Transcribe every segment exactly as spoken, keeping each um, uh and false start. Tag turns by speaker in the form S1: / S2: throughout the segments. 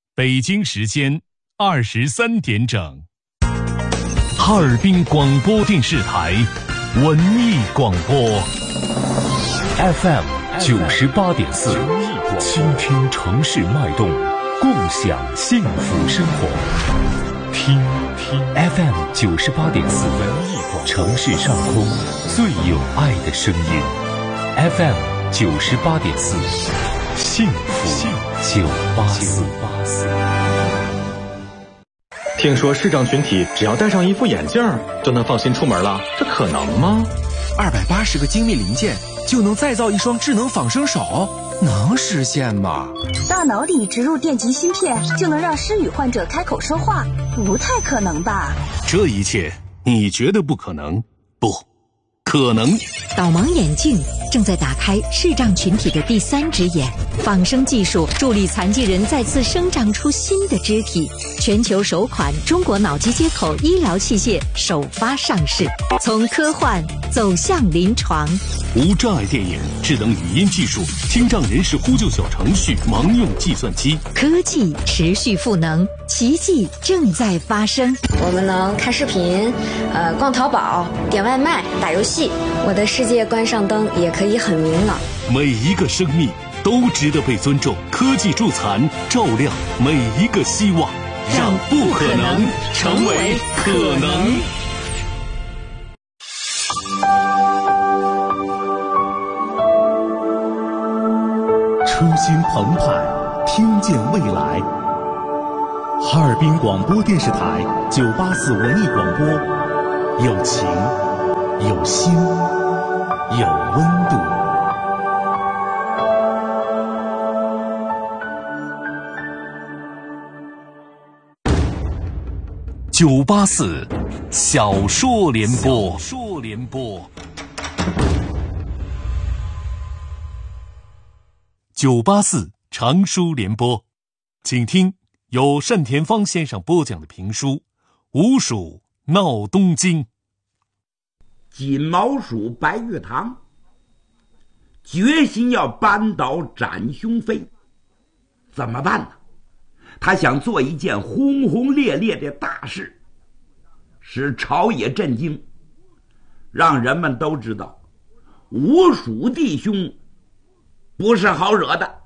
S1: 北京时间二十三点整。哈尔滨广播电视台文艺广播 F M 九十八点四，倾听城市脉动，共享幸福生活。听听 F M 九十八点四，文艺广播，城市上空最有爱的声音。F M 九十八点四，幸福九八四。
S2: 听说视障群体只要戴上一副眼镜就能放心出门了，这可能吗？
S3: 二百八十个精密零件就能再造一双智能仿生手，能实现吗？
S4: 大脑里植入电极芯片就能让失语患者开口说话，不太可能吧？
S1: 这一切你觉得不可能？不可能。
S5: 导盲眼镜正在打开视障群体的第三只眼，仿生技术助力残疾人再次生长出新的肢体。全球首款中国脑机接口医疗器械首发上市，从科幻走向临床。
S1: 无障碍电影、智能语音技术、听障人士呼救小程序、盲用计算机，
S5: 科技持续赋能，奇迹正在发生。
S6: 我们能看视频，呃，逛淘宝、点外卖、打游戏。我的世界关上灯也可以很明朗。
S1: 每一个生命都值得被尊重，科技助残，照亮每一个希望，让不可能成为可能。
S7: 初心澎湃，听见未来。哈尔滨广播电视台九八四文艺广播，有情，有心，有温度。
S1: 九八四小说联播，小说联播。九八四长书联播，请听由单田芳先生播讲的评书《吴蜀闹东京》。
S8: 金毛鼠白玉堂决心要扳倒展雄飞，怎么办呢？他想做一件轰轰烈烈的大事，使朝野震惊，让人们都知道吴蜀弟兄不是好惹的。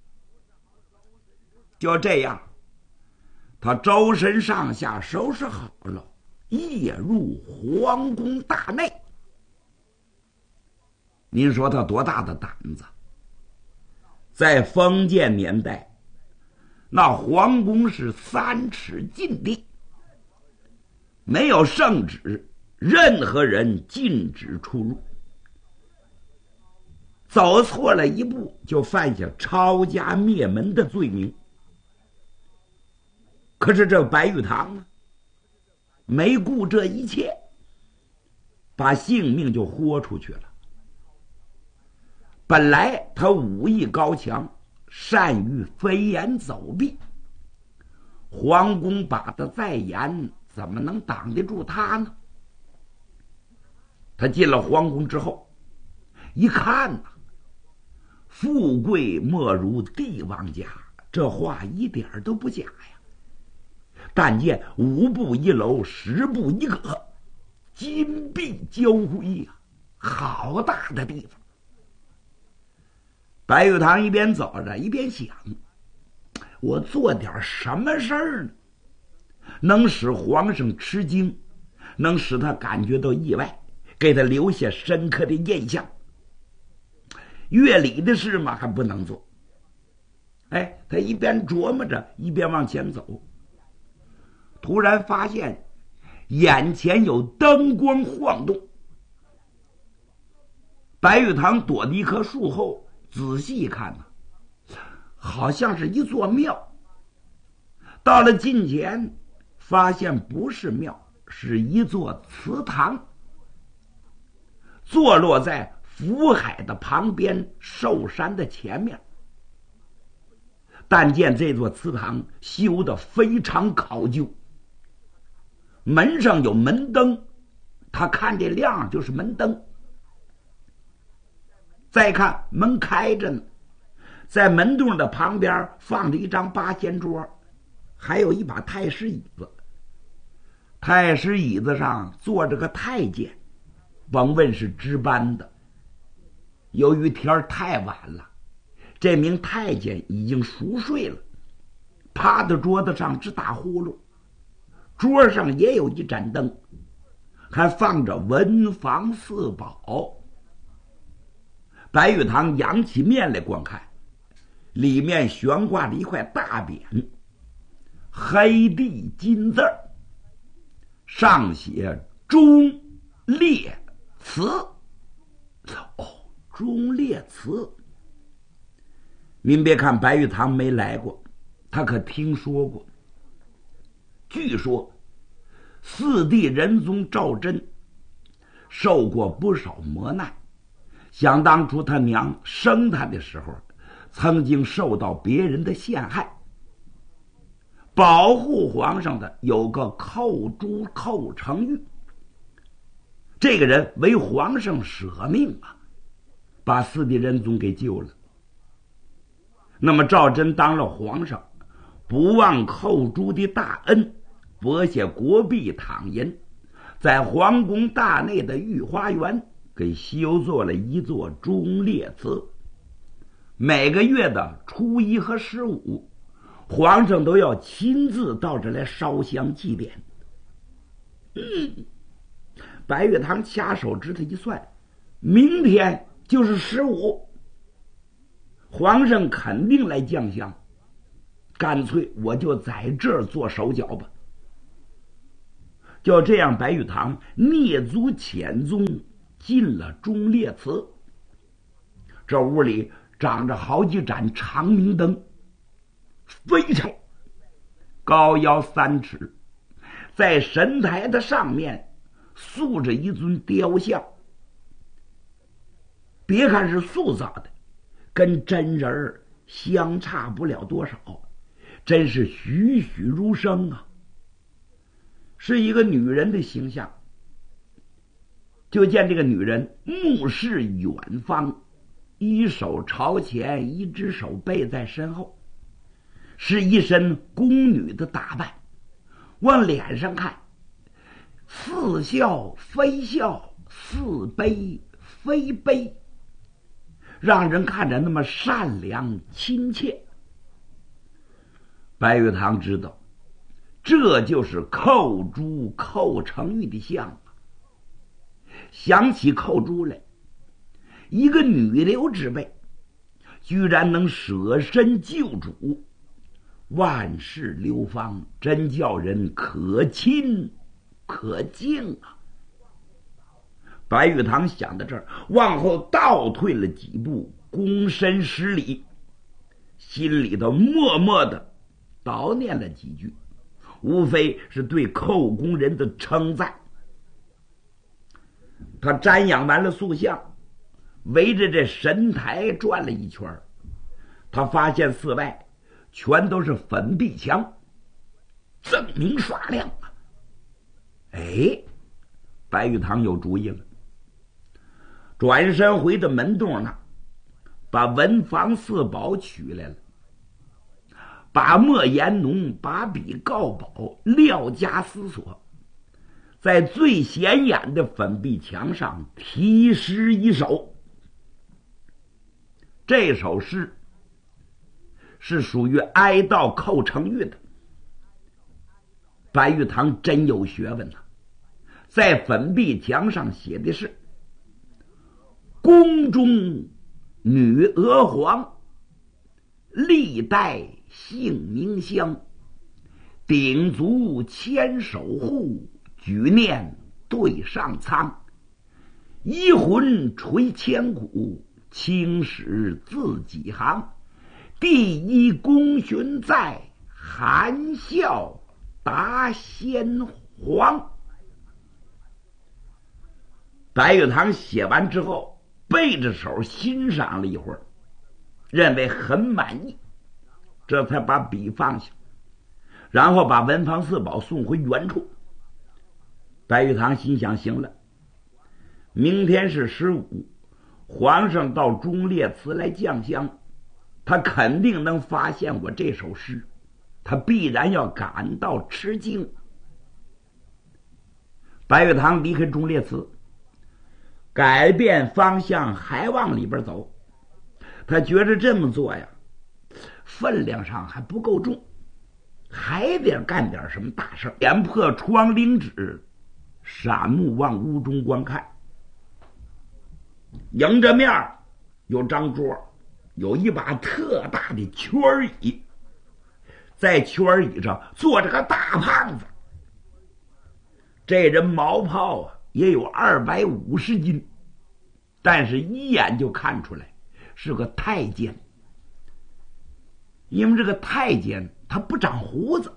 S8: 就这样，他周身上下收拾好了，夜入皇宫大内。您说他多大的胆子？在封建年代，那皇宫是三尺禁地，没有圣旨，任何人禁止出入。走错了一步，就犯下抄家灭门的罪名。可是这白玉堂呢，没顾这一切，把性命就豁出去了。本来他武艺高强，善于飞檐走壁，皇宫把他再严，怎么能挡得住他呢？他进了皇宫之后，一看呐、啊，富贵莫如帝王家，这话一点都不假呀。但见五步一楼，十步一阁，金碧交辉呀，好大的地方。白玉堂一边走着一边想，我做点什么事儿呢，能使皇上吃惊，能使他感觉到意外，给他留下深刻的印象。乐理的事嘛还不能做。哎，他一边琢磨着一边往前走，突然发现眼前有灯光晃动。白玉堂躲在一棵树后，仔细一看呢、啊，好像是一座庙。到了近前，发现不是庙，是一座祠堂，坐落在福海的旁边寿山的前面。但见这座祠堂修得非常考究，门上有门灯，他看这亮就是门灯。再看门开着呢，在门洞的旁边放着一张八仙桌， 还有一把太师椅子。太师椅子上坐着个太监，甭问是值班的。由于天太晚了，这名太监已经熟睡了，趴在桌子上直打呼噜。桌上也有一盏灯，还放着文房四宝。白玉堂扬起面来观看，里面悬挂着一块大匾，黑地金字儿，上写忠烈祠。哦，忠烈祠。您别看白玉堂没来过，他可听说过。据说四帝仁宗赵祯受过不少磨难，想当初他娘生他的时候曾经受到别人的陷害，保护皇上的有个寇珠寇成玉，这个人为皇上舍命啊，把四帝仁宗给救了。那么赵祯当了皇上，不忘寇珠的大恩，拨下国币躺银，在皇宫大内的御花园给修做了一座忠烈祠。每个月的初一和十五，皇上都要亲自到这来烧香祭奠。嗯，白玉堂掐手指头一算，明天就是十五，皇上肯定来降香，干脆我就在这儿做手脚吧。就这样，白玉堂蹑足潜踪进了忠烈祠。这屋里长着好几盏长明灯，非常高腰三尺，在神台的上面塑着一尊雕像。别看是塑造的，跟真人相差不了多少，真是栩栩如生啊！是一个女人的形象。就见这个女人目视远方，一手朝前，一只手背在身后，是一身宫女的打扮。往脸上看，似笑非笑，似悲非悲，让人看着那么善良亲切。白玉堂知道，这就是寇珠寇成玉的像啊。想起寇珠来，一个女流之辈，居然能舍身救主，万世流芳，真叫人可亲可敬啊！白玉堂想到这儿，往后倒退了几步，躬身施礼，心里头默默的叨念了几句，无非是对寇宫人的称赞。他瞻仰完了塑像，围着这神台转了一圈，他发现四外全都是粉壁墙，锃明刷亮啊！哎，白玉堂有主意了，转身回到门洞那，把文房四宝取来了，把墨颜浓，把笔告宝，料加思索，在最显眼的粉壁墙上题诗一首。这首诗是属于哀悼寇成玉的。白玉堂真有学问呐、啊，在粉壁墙上写的是：宫中女娥皇，历代姓名香，鼎足千守护，举念对上苍，一魂垂千古，青史自几行，第一功勋在，含笑答先皇。白玉堂写完之后，背着手欣赏了一会儿，认为很满意，这才把笔放下，然后把文房四宝送回原处。白玉堂心想，行了，明天是十五，皇上到忠烈祠来降香，他肯定能发现我这首诗。 他必然要感到吃惊。白玉堂离开忠烈祠，改变方向还往里边走。他觉着这么做呀，分量上还不够重，还得干点什么大事。点破窗棂纸，闪目往屋中观看。迎着面有张桌，有一把特大的圈椅，在圈椅上坐着个大胖子。这人毛袍啊也有二百五十斤，但是一眼就看出来是个太监。因为这个太监他不长胡子，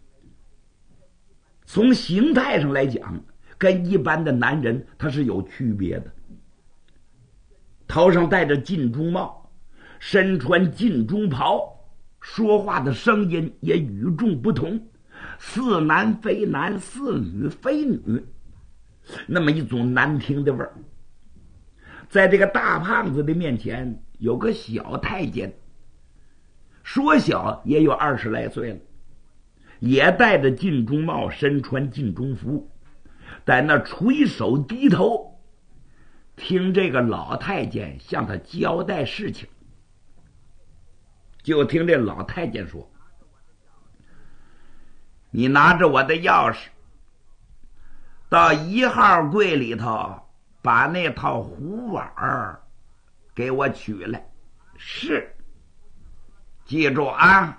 S8: 从形态上来讲跟一般的男人他是有区别的。头上戴着金钟帽，身穿金钟袍，说话的声音也与众不同，似男非男，似女非女，那么一种难听的味儿。在这个大胖子的面前有个小太监，说小也有二十来岁了，也戴着金钟帽，身穿金钟服，在那垂手低头听这个老太监向他交代事情。就听这老太监说：你拿着我的钥匙到一号柜里头把那套胡碗给我取来。是，记住啊，